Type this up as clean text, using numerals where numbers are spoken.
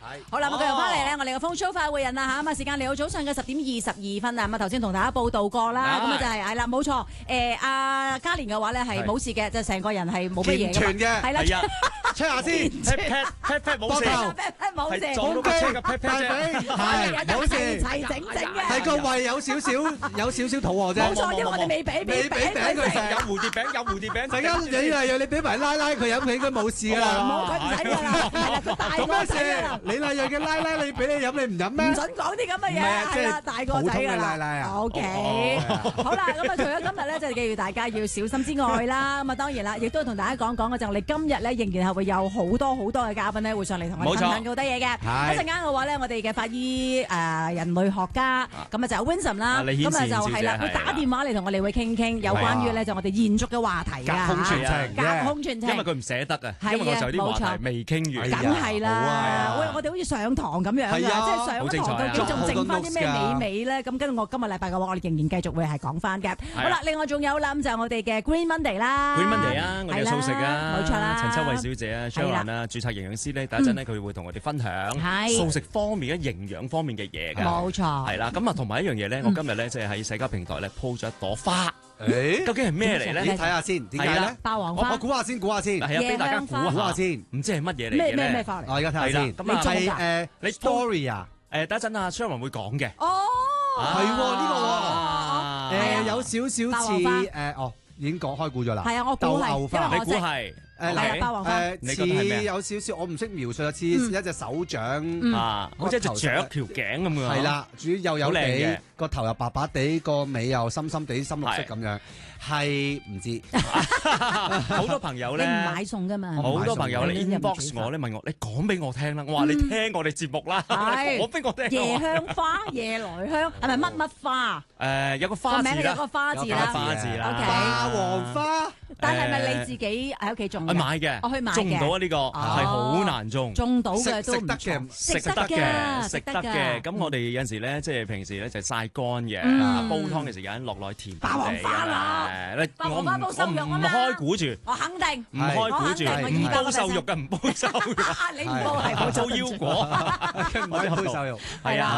好啦，咁繼續翻嚟咧，我哋嘅風 show 快活人啦嚇，咁啊時間嚟到早上嘅10點22分啊，咁啊頭先同大家報道過啦，咁啊就係啦，冇錯，阿嘉蓮嘅話咧係冇事嘅，就成個人係冇乜嘢嘅，係啦 ，check 下先 ，pat 冇事， 冇事， 撞到架車嘅 pat 啫， 係冇事， 齊整整嘅， 係個胃有少少肚餓啫， 冇錯，因為我哋未俾餅佢食， 有蝴蝶餅， 陣間你嚟你俾埋拉拉佢飲，佢應該冇事㗎啦， 冇佢唔使㗎啦，係啦，佢大個仔㗎啦， 你拉藥嘅拉拉你俾你飲你唔飲咩？ 唔準講啲咁嘅嘢，係啦，大個仔㗎啦，OK，好啦，咁啊除咗今日咧，就記住大家要小心之外啦，咁啊當然啦，亦都同大家講講嘅就我哋今日咧仍然係會有好多嘅嘉賓咧會上嚟同我哋分享好多嘢嘅。一陣間嘅話咧，我哋嘅法醫人類學家咁啊就有 Vincent 啦，咁啊就係啦，會打電話嚟同我哋會傾有關於咧就我哋延續嘅話題啊， 隔空傳情， 因為佢唔捨得啊，因為我就有啲話題未傾完， 梗係啦，喂，我哋好似上堂咁樣㗎，即係上咗堂究竟仲剩翻啲咩美味咧？咁跟住我今日禮拜嘅話，我哋仍然繼續會係講翻嘅。好啦，另外仲有啦，咁就係我哋嘅 Green Monday 啦 ，Green Monday 啊，我哋嘅素食啊， 冇錯啦， 陳秋慧小姐啊 ，Sharon 啊，註冊營養師咧，第一陣咧佢會同我哋分享素食方面嘅營養方面嘅嘢㗎， 冇錯， 係啦，咁啊同埋一樣嘢咧，我今日咧即係喺社交平台咧 po 咗一朵花。究竟係咩嚟咧？ 你睇下先，點解咧？ 霸王花， 我估下先，係啊， 俾大家估下先，唔知係乜嘢嚟嘅咧？ 咩花嚟？ 我而家睇下先。 咁啊， 你 story 啊？ 等一陣啊 Sharon 會講嘅。 哦， 係喎，呢個有少少似已經開估咗啦。 係啊，我估係， 你估係？ 霸王花， 似有少少，我唔識描述啊，似一隻手掌好似一隻雀條頸咁樣。 係啦，主要又有地，個頭又白白地，個尾又深深地深綠色咁樣，係唔知。 好多朋友咧， 你唔買餸㗎嘛？ 好多朋友咧 inbox 我咧問我，你講俾我聽啦。我話你聽我哋節目啦，講俾我聽。 夜香花、夜來香係咪乜花？ 有個花字啦， 有個花字啦， 霸王花。 但係咪你自己喺屋企種？ 去買嘅， 我去買嘅， 種唔到啊！呢個係好難種， 種到嘅都食得嘅， 食得嘅。咁我哋有陣時咧，即係平時咧就曬乾嘅，煲湯嘅時間落落甜霸王花啦， 我唔開估住， 我肯定唔開估住，唔煲瘦肉嘅，唔煲瘦肉， 你唔煲係我做腰果， 唔可以煲瘦肉， 係啊。